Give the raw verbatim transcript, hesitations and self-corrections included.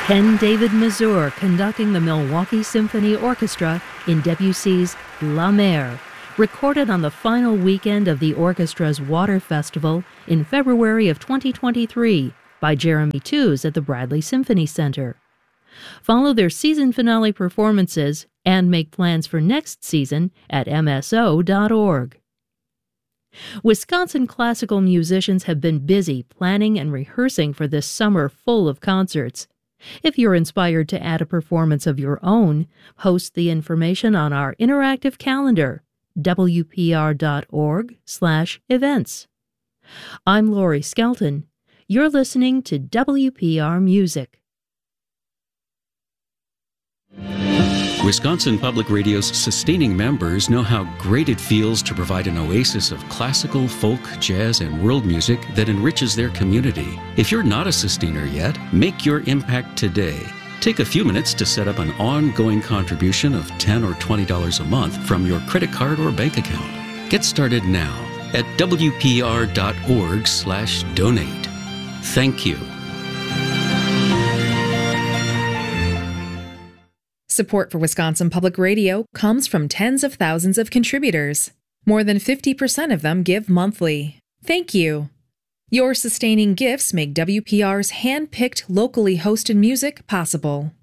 Ken David Mazur conducting the Milwaukee Symphony Orchestra in Debussy's La Mer, recorded on the final weekend of the orchestra's Water Festival in February of twenty twenty-three by Jeremy Tews at the Bradley Symphony Center. Follow their season finale performances and make plans for next season at M S O dot org. Wisconsin classical musicians have been busy planning and rehearsing for this summer full of concerts. If you're inspired to add a performance of your own, post the information on our interactive calendar, W P R dot org slash events. I'm Lori Skelton. You're listening to W P R Music. Wisconsin Public Radio's sustaining members know how great it feels to provide an oasis of classical, folk, jazz, and world music that enriches their community. If you're not a sustainer yet, make your impact today. Take a few minutes to set up an ongoing contribution of ten dollars or twenty dollars a month from your credit card or bank account. Get started now at W P R dot org slash donate. Thank you. Support for Wisconsin Public Radio comes from tens of thousands of contributors. More than fifty percent of them give monthly. Thank you. Your sustaining gifts make W P R's hand-picked, locally hosted music possible.